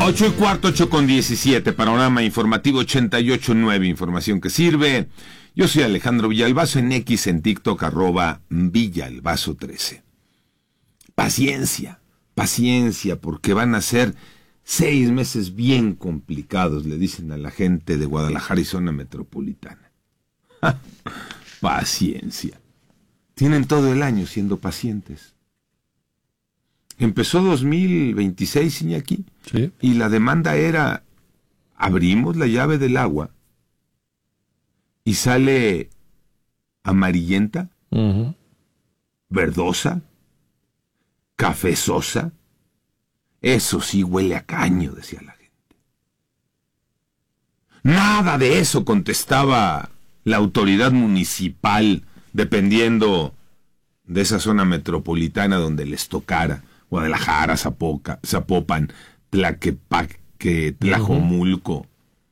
8:15, 8:17, panorama informativo 88.9, información que sirve. Yo soy Alejandro Villalbazo, en X, en TikTok, @Villalbazo13. Paciencia, porque van a ser 6 meses bien complicados, le dicen a la gente de Guadalajara y zona metropolitana. Paciencia. Tienen todo el año siendo pacientes. Empezó 2026, Iñaki, sí, y la demanda era: abrimos la llave del agua y sale amarillenta, verdosa, cafezosa. Eso sí huele a caño, decía la gente. Nada de eso, contestaba la autoridad municipal, dependiendo de esa zona metropolitana donde les tocara. Guadalajara, Zapopan, Tlaquepaque, Tlajomulco.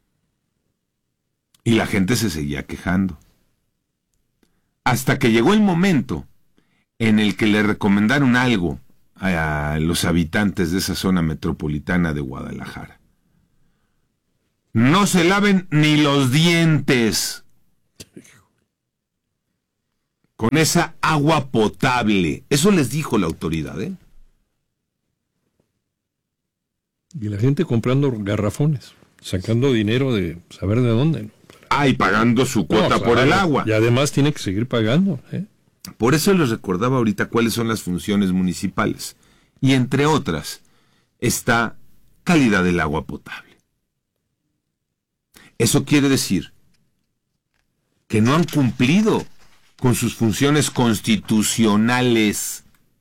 Y la gente se seguía quejando. Hasta que llegó el momento en el que le recomendaron algo a los habitantes de esa zona metropolitana de Guadalajara. No se laven ni los dientes con esa agua potable. Eso les dijo la autoridad, ¿eh? Y la gente comprando garrafones, sacando dinero de saber de dónde, ¿no? Ah, y pagando su cuota por el agua. Y además tiene que seguir pagando, ¿eh? Por eso les recordaba ahorita cuáles son las funciones municipales. Y entre otras, está calidad del agua potable. Eso quiere decir que no han cumplido con sus funciones constitucionales.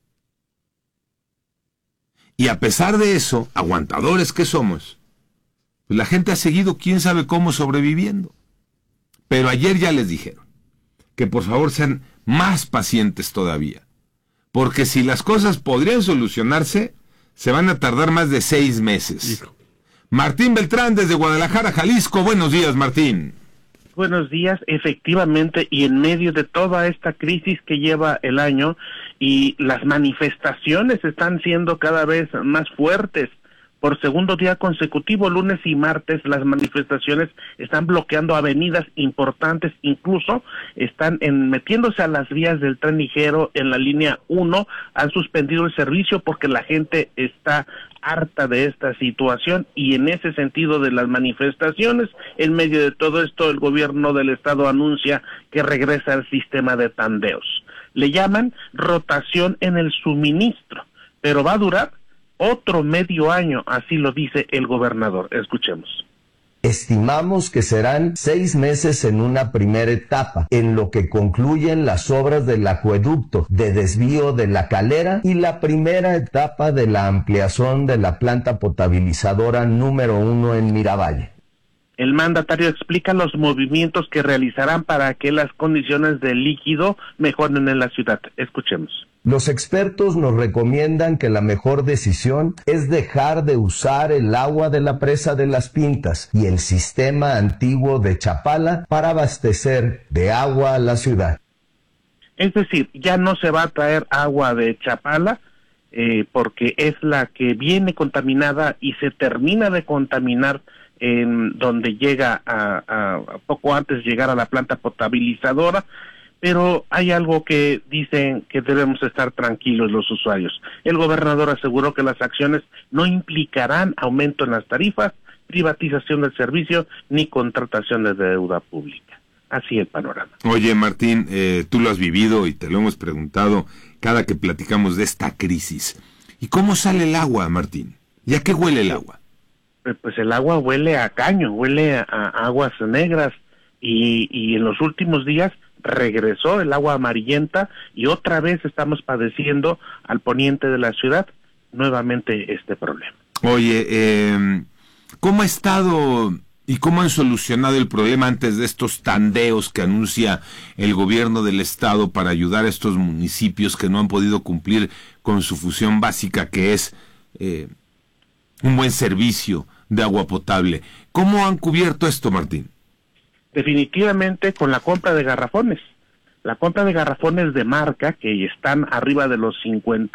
Y a pesar de eso, aguantadores que somos, pues la gente ha seguido quién sabe cómo sobreviviendo. Pero ayer ya les dijeron que por favor sean más pacientes todavía, porque si las cosas podrían solucionarse, se van a tardar más de 6 meses. Hijo. Martín Beltrán desde Guadalajara, Jalisco. Buenos días, Martín. Buenos días, efectivamente, y en medio de toda esta crisis que lleva el año y las manifestaciones están siendo cada vez más fuertes. Por segundo día consecutivo, lunes y martes, las manifestaciones están bloqueando avenidas importantes, incluso están metiéndose a las vías del tren ligero en la línea 1, han suspendido el servicio porque la gente está harta de esta situación, y en ese sentido de las manifestaciones, en medio de todo esto, el gobierno del estado anuncia que regresa al sistema de tandeos. Le llaman rotación en el suministro, pero va a durar otro medio año, así lo dice el gobernador. Escuchemos. Estimamos que serán 6 meses en una primera etapa, en lo que concluyen las obras del acueducto de desvío de La Calera y la primera etapa de la ampliación de la planta potabilizadora número 1 en Miravalle. El mandatario explica los movimientos que realizarán para que las condiciones del líquido mejoren en la ciudad. Escuchemos. Los expertos nos recomiendan que la mejor decisión es dejar de usar el agua de la presa de Las Pintas y el sistema antiguo de Chapala para abastecer de agua a la ciudad. Es decir, ya no se va a traer agua de Chapala porque es la que viene contaminada y se termina de contaminar en donde llega a poco antes de llegar a la planta potabilizadora. Pero hay algo que dicen que debemos estar tranquilos los usuarios. El gobernador aseguró que las acciones no implicarán aumento en las tarifas, privatización del servicio, ni contratación de deuda pública. Así el panorama. Oye, Martín, tú lo has vivido y te lo hemos preguntado cada que platicamos de esta crisis. ¿Y cómo sale el agua, Martín? ¿Y a qué huele el agua? Pues el agua huele a caño, huele a aguas negras, y en los últimos días regresó el agua amarillenta y otra vez estamos padeciendo al poniente de la ciudad nuevamente este problema. Oye, ¿cómo ha estado y cómo han solucionado el problema antes de estos tandeos que anuncia el gobierno del estado para ayudar a estos municipios que no han podido cumplir con su función básica, que es un buen servicio de agua potable? ¿Cómo han cubierto esto, Martín? Definitivamente con la compra de garrafones. La compra de garrafones de marca, que están arriba de los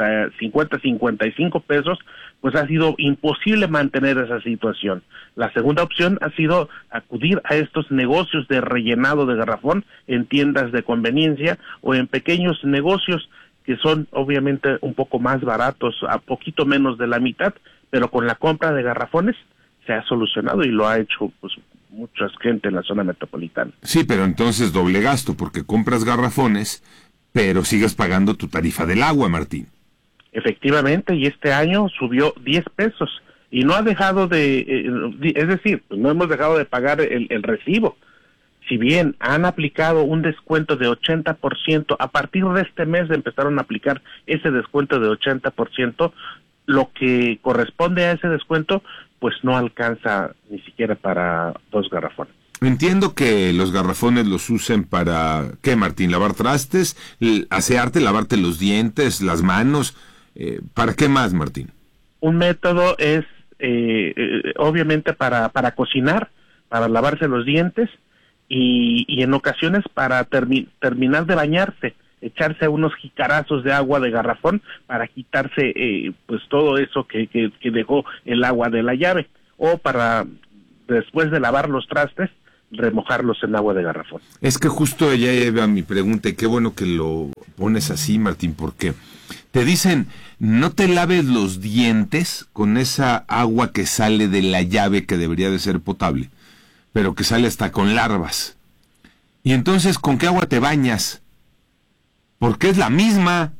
55 pesos, pues ha sido imposible mantener esa situación. La segunda opción ha sido acudir a estos negocios de rellenado de garrafón en tiendas de conveniencia o en pequeños negocios que son obviamente un poco más baratos, a poquito menos de la mitad, pero con la compra de garrafones se ha solucionado y lo ha hecho pues mucha gente en la zona metropolitana. Sí, pero entonces doble gasto, porque compras garrafones, pero sigues pagando tu tarifa del agua, Martín. Efectivamente, y este año subió 10 pesos, y no ha dejado es decir, no hemos dejado de pagar el recibo. Si bien han aplicado un descuento de 80%, a partir de este mes empezaron a aplicar ese descuento de 80%, lo que corresponde a ese descuento pues no alcanza ni siquiera para 2 garrafones. Entiendo que los garrafones los usen para, ¿qué, Martín? ¿Lavar trastes? ¿Asearte, lavarte los dientes, las manos? ¿Para qué más, Martín? Un método es, obviamente, para cocinar, para lavarse los dientes y en ocasiones para terminar de bañarse, echarse unos jicarazos de agua de garrafón para quitarse pues todo eso que dejó el agua de la llave, o para después de lavar los trastes remojarlos en agua de garrafón. Es que justo ella lleva mi pregunta, y qué bueno que lo pones así, Martín, porque te dicen no te laves los dientes con esa agua que sale de la llave, que debería de ser potable, pero que sale hasta con larvas. Y entonces, ¿con qué agua te bañas? Porque es la misma.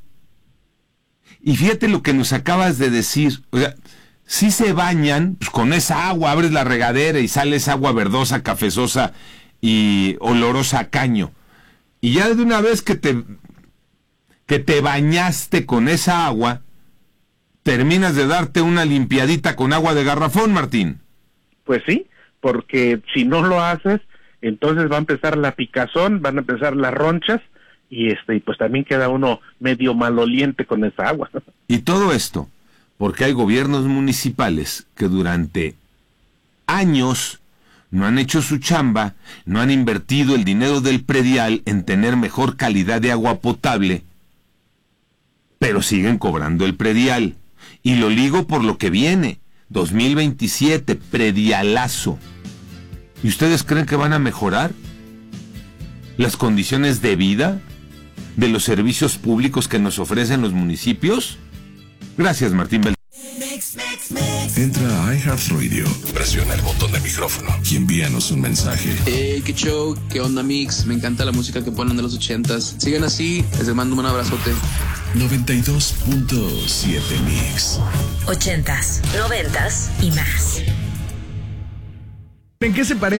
Y fíjate lo que nos acabas de decir. O sea, si se bañan, pues con esa agua abres la regadera y sale esa agua verdosa, cafezosa y olorosa a caño. Y ya de una vez que te bañaste con esa agua, terminas de darte una limpiadita con agua de garrafón, Martín. Pues sí, porque si no lo haces, entonces va a empezar la picazón, van a empezar las ronchas, y pues también queda uno medio maloliente con esa agua. Y todo esto porque hay gobiernos municipales que durante años no han hecho su chamba, no han invertido el dinero del predial en tener mejor calidad de agua potable, pero siguen cobrando el predial. Y lo ligo por lo que viene, 2027, predialazo. ¿Y ustedes creen que van a mejorar las condiciones de vida de los servicios públicos que nos ofrecen los municipios? Gracias, Martín Beltrán. Entra a iHeartRadio, presiona el botón de micrófono y envíanos un mensaje. Qué show, qué onda, Mix. Me encanta la música que ponen de los 80s. Sigan así, les mando un abrazote. 92.7 Mix. 80s, 90s y más. ¿En qué se parece